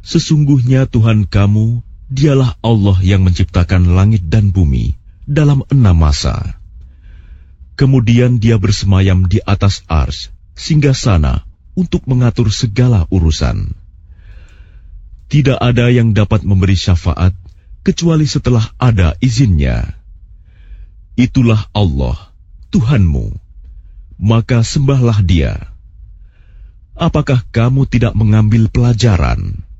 Sesungguhnya Tuhan kamu, dialah Allah yang menciptakan langit dan bumi dalam 6 masa. Kemudian dia bersemayam di atas Arsy, singgasana untuk mengatur segala urusan. Tidak ada yang dapat memberi syafaat kecuali setelah ada izinnya. Itulah Allah, Tuhanmu, maka sembahlah Dia. Apakah kamu tidak mengambil pelajaran?